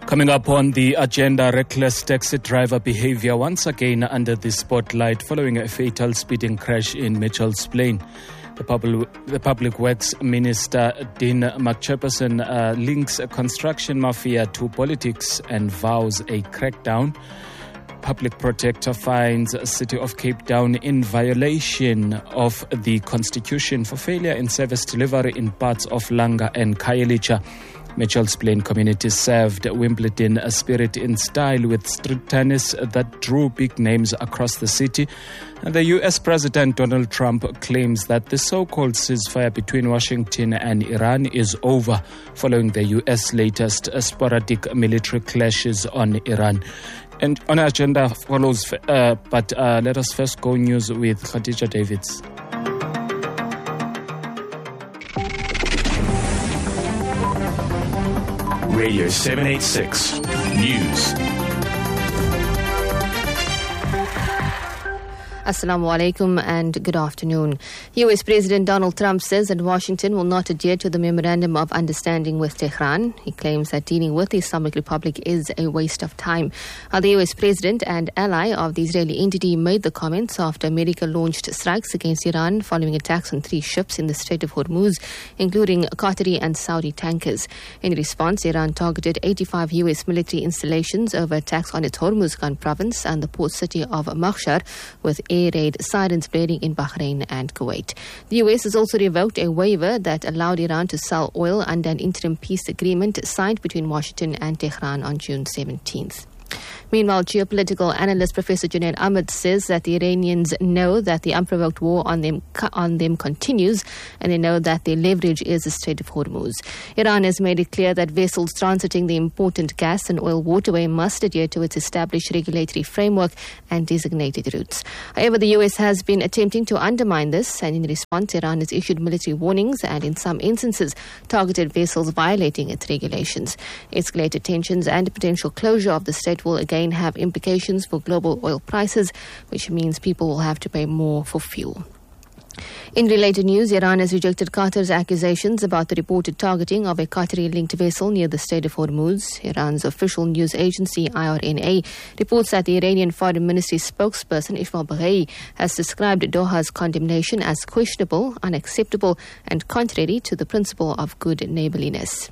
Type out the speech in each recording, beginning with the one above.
Coming up on the agenda, reckless taxi driver behavior once again under the spotlight following a fatal speeding crash in Mitchell's Plain. The Public Works Minister Dean McChepperson links a construction mafia to politics and vows a crackdown. Public Protector finds City of Cape Town in violation of the Constitution for failure in service delivery in parts of Langa and Khayelitsha. Mitchell's Plain community served Wimbledon Spirit in style with street tennis that drew big names across the city. And the US President Donald Trump claims that the so-called ceasefire between Washington and Iran is over following the US latest sporadic military clashes on Iran. And on our agenda follows, but let us first go news with Khadija Davids. Radio 786 News. Assalamu alaikum and good afternoon. US President Donald Trump says that Washington will not adhere to the Memorandum of Understanding with Tehran. He claims that dealing with the Islamic Republic is a waste of time. The US President and ally of the Israeli entity made the comments after America launched strikes against Iran following attacks on 3 ships in the Strait of Hormuz, including Qatari and Saudi tankers. In response, Iran targeted 85 US military installations over attacks on its Hormuzgan province and the port city of Makhshar, with air raid sirens blaring in Bahrain and Kuwait. The US has also revoked a waiver that allowed Iran to sell oil under an interim peace agreement signed between Washington and Tehran on June 17th. Meanwhile, geopolitical analyst Professor Junaid Ahmed says that the Iranians know that the unprovoked war on them continues, and they know that their leverage is the Strait of Hormuz. Iran has made it clear that vessels transiting the important gas and oil waterway must adhere to its established regulatory framework and designated routes. However, the US has been attempting to undermine this, and in response, Iran has issued military warnings and in some instances targeted vessels violating its regulations. Escalated tensions and potential closure of the strait will again have implications for global oil prices, which means people will have to pay more for fuel. In related news, Iran has rejected Qatar's accusations about the reported targeting of a Qatari-linked vessel near the Strait of Hormuz. Iran's official news agency, IRNA, reports that the Iranian Foreign Ministry spokesperson, Ismail Baghai, has described Doha's condemnation as questionable, unacceptable, and contrary to the principle of good neighborliness.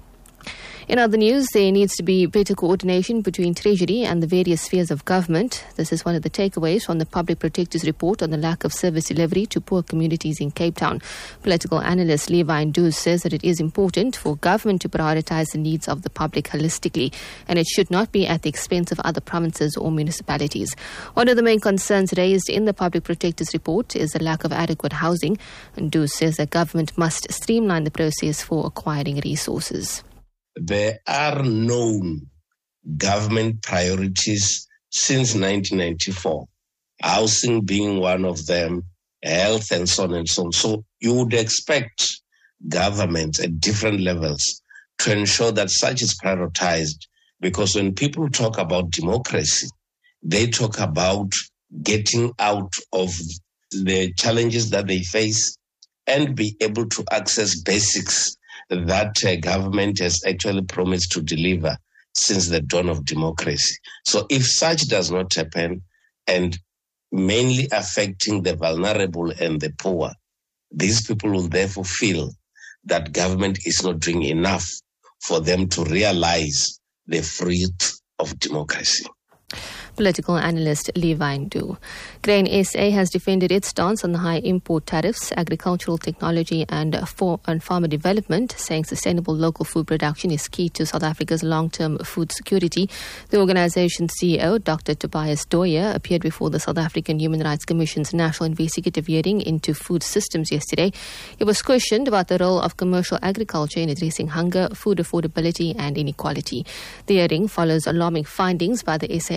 In other news, there needs to be better coordination between Treasury and the various spheres of government. This is one of the takeaways from the Public Protector's report on the lack of service delivery to poor communities in Cape Town. Political analyst Levi Nduz says that it is important for government to prioritise the needs of the public holistically, and it should not be at the expense of other provinces or municipalities. One of the main concerns raised in the Public Protector's report is the lack of adequate housing. Nduz says that government must streamline the process for acquiring resources. There are known government priorities since 1994, housing being one of them, health and so on and so on. So you would expect governments at different levels to ensure that such is prioritized, because when people talk about democracy, they talk about getting out of the challenges that they face and be able to access basics that government has actually promised to deliver since the dawn of democracy. So if such does not happen, and mainly affecting the vulnerable and the poor, these people will therefore feel that government is not doing enough for them to realize the fruit of democracy. Political analyst Levi Nduz. Grain SA has defended its stance on the high import tariffs, agricultural technology and farmer development, saying sustainable local food production is key to South Africa's long-term food security. The organization's CEO, Dr. Tobias Dooyer, appeared before the South African Human Rights Commission's National Investigative Hearing into Food Systems yesterday. He was questioned about the role of commercial agriculture in addressing hunger, food affordability and inequality. The hearing follows alarming findings by the SAHRC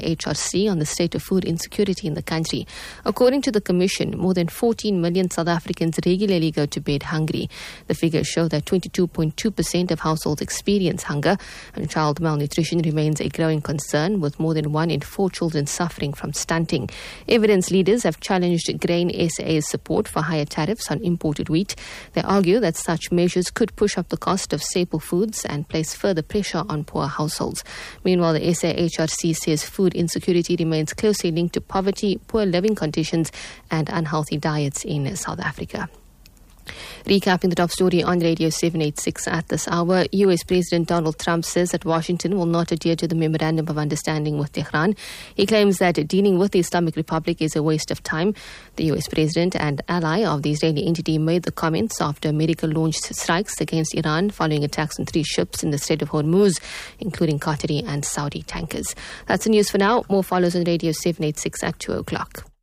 HRC on the state of food insecurity in the country. According to the Commission, more than 14 million South Africans regularly go to bed hungry. The figures show that 22.2% of households experience hunger, and child malnutrition remains a growing concern, with more than 1 in 4 children suffering from stunting. Evidence leaders have challenged Grain SA's support for higher tariffs on imported wheat. They argue that such measures could push up the cost of staple foods and place further pressure on poor households. Meanwhile, the SAHRC says food insecurity remains closely linked to poverty, poor living conditions and unhealthy diets in South Africa. Recapping the top story on Radio 786 at this hour, US President Donald Trump says that Washington will not adhere to the Memorandum of Understanding with Tehran. He claims that dealing with the Islamic Republic is a waste of time. The US President and ally of the Israeli entity made the comments after America launched strikes against Iran following attacks on 3 ships in the Strait of Hormuz, including Qatari and Saudi tankers. That's the news for now. More follows on Radio 786 at 2 o'clock.